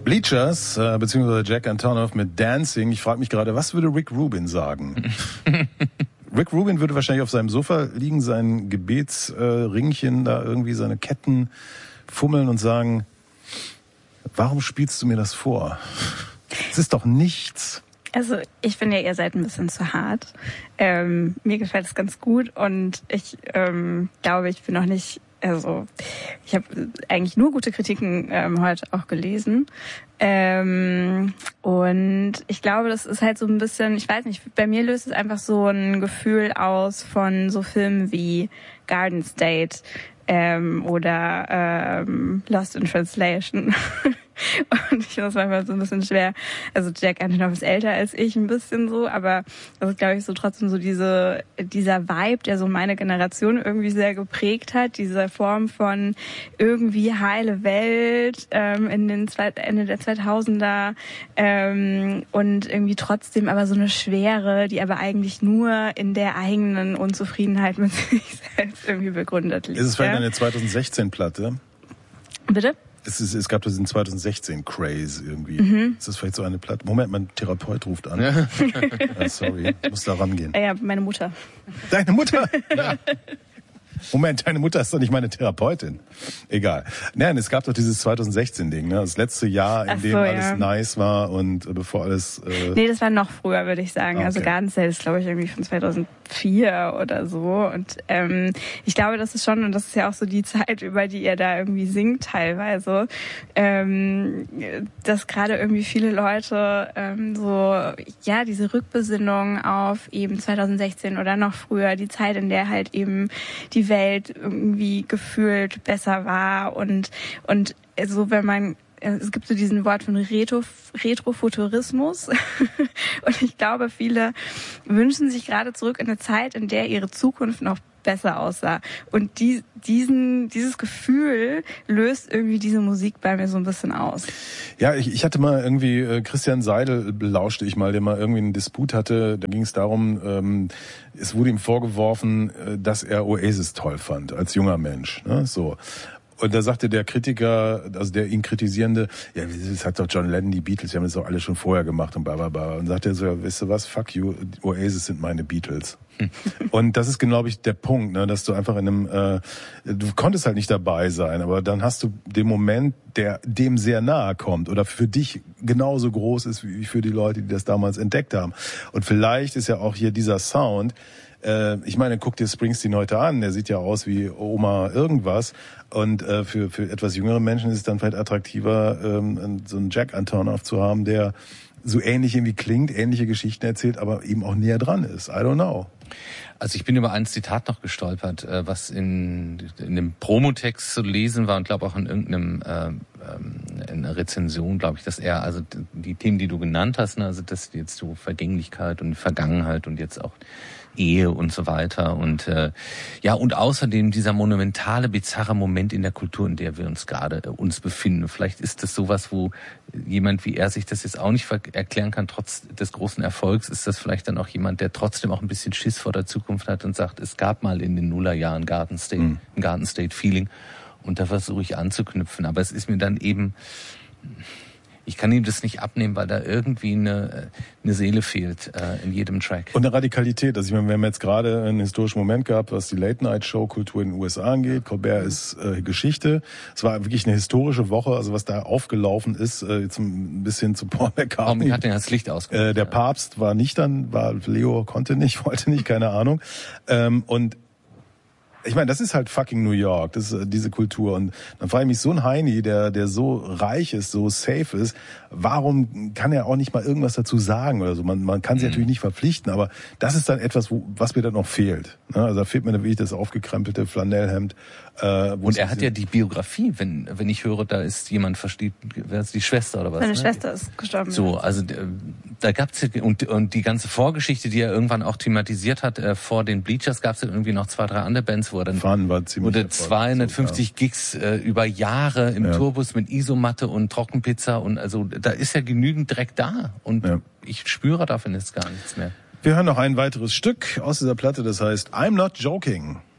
Bleachers, beziehungsweise Jack Antonoff mit Dancing. Ich frage mich gerade, was würde Rick Rubin sagen? Rick Rubin würde wahrscheinlich auf seinem Sofa liegen, sein Gebetsringchen da irgendwie, seine Ketten fummeln und sagen, warum spielst du mir das vor? Es ist doch nichts. Also ich finde ja, ihr seid ein bisschen zu hart. Mir gefällt es ganz gut und ich glaube, ich bin noch nicht... Also ich habe eigentlich nur gute Kritiken heute auch gelesen. Und ich glaube, das ist halt so ein bisschen, ich weiß nicht, bei mir löst es einfach so ein Gefühl aus von so Filmen wie Garden State oder Lost in Translation. Und ich finde das manchmal so ein bisschen schwer. Also Jack Antonoff ist älter als ich, ein bisschen so, aber das ist, glaube ich, so trotzdem so dieser Vibe, der so meine Generation irgendwie sehr geprägt hat, diese Form von irgendwie heile Welt Ende der 2000er und irgendwie trotzdem aber so eine Schwere, die aber eigentlich nur in der eigenen Unzufriedenheit mit sich selbst irgendwie begründet liegt. Ist es vielleicht eine 2016-Platte? Bitte? Es gab das in 2016 Craze irgendwie. Ist das vielleicht so eine Platte? Moment, mein Therapeut ruft an. Ja, sorry, ich muss da rangehen. Ja, meine Mutter. Deine Mutter? Ja. Moment, deine Mutter ist doch nicht meine Therapeutin. Egal. Nein, es gab doch dieses 2016-Ding, ne? Das letzte Jahr, in dem alles nice war und bevor alles... Nee, das war noch früher, würde ich sagen. Okay. Also Garden State ist, glaube ich, irgendwie von 2004 oder so. Und ich glaube, das ist schon, und das ist ja auch so die Zeit, über die ihr da irgendwie singt teilweise, dass gerade irgendwie viele Leute diese Rückbesinnung auf eben 2016 oder noch früher, die Zeit, in der halt eben die Welt irgendwie gefühlt besser war und so, wenn man, es gibt so diesen Wort von Retrofuturismus und ich glaube, viele wünschen sich gerade zurück in eine Zeit, in der ihre Zukunft noch besser aussah. Und dieses Gefühl löst irgendwie diese Musik bei mir so ein bisschen aus. Ja, ich hatte mal irgendwie, Christian Seidel belauschte ich mal, der mal irgendwie einen Disput hatte. Da ging es darum, es wurde ihm vorgeworfen, dass er Oasis toll fand, als junger Mensch. Ne? So. Und da sagte der Kritiker, also der ihn kritisierende, ja, das hat doch John Lennon, die Beatles, die haben das doch alle schon vorher gemacht und bla bla bla. Und sagte er so, ja, weißt du was, fuck you, Oasis sind meine Beatles. Und das ist, glaube ich, der Punkt, ne, dass du einfach in einem, du konntest halt nicht dabei sein, aber dann hast du den Moment, der dem sehr nahe kommt oder für dich genauso groß ist wie für die Leute, die das damals entdeckt haben. Und vielleicht ist ja auch hier dieser Sound, ich meine, guck dir Springsteen heute an, der sieht ja aus wie Oma irgendwas. Und für etwas jüngere Menschen ist es dann vielleicht attraktiver, so einen Jack Antonoff zu haben, der so ähnlich irgendwie klingt, ähnliche Geschichten erzählt, aber eben auch näher dran ist. I don't know. Also ich bin über ein Zitat noch gestolpert, was in dem Promotext zu lesen war und glaube auch in irgendeinem in einer Rezension, glaube ich, dass er, also die Themen, die du genannt hast, ne, also das jetzt so Vergänglichkeit und Vergangenheit und jetzt auch Ehe und so weiter und und außerdem dieser monumentale, bizarre Moment in der Kultur, in der wir uns gerade befinden. Vielleicht ist das sowas, wo jemand wie er sich das jetzt auch nicht erklären kann, trotz des großen Erfolgs. Ist das vielleicht dann auch jemand, der trotzdem auch ein bisschen Schiss vor der Zukunft hat und sagt, es gab mal in den Nullerjahren Garden State Feeling und da versuche ich anzuknüpfen. Aber es ist mir dann eben... Ich kann ihm das nicht abnehmen, weil da irgendwie eine Seele fehlt in jedem Track. Und eine Radikalität. Also ich meine, wir haben jetzt gerade einen historischen Moment gehabt, was die Late-Night-Show-Kultur in den USA angeht. Colbert ist Geschichte. Es war wirklich eine historische Woche, also was da aufgelaufen ist, jetzt ein bisschen zu Paul McCartney. Paul McCartney hat das Licht ausgemacht. Der Papst war nicht dann, Leo konnte nicht, wollte nicht, keine Ahnung. Und ich meine, das ist halt fucking New York, das ist diese Kultur. Und dann frage ich mich, so ein Heini, der so reich ist, so safe ist, warum kann er auch nicht mal irgendwas dazu sagen oder so? Man kann sich natürlich nicht verpflichten, aber das ist dann etwas, was mir dann noch fehlt. Also da fehlt mir wirklich das aufgekrempelte Flanellhemd. Und er hat ja die Biografie, wenn ich höre, da ist jemand wer ist die Schwester oder was? Seine Schwester ist gestorben. So, also da gab's ja, und die ganze Vorgeschichte, die er irgendwann auch thematisiert hat, vor den Bleachers gab's ja irgendwie noch 2, 3 andere Bands, wo er dann wurde 250 Gigs über Jahre im Tourbus mit Isomatte und Trockenpizza und also da ist ja genügend Dreck da und ich spüre davon jetzt gar nichts mehr. Wir hören noch ein weiteres Stück aus dieser Platte, das heißt I'm Not Joking.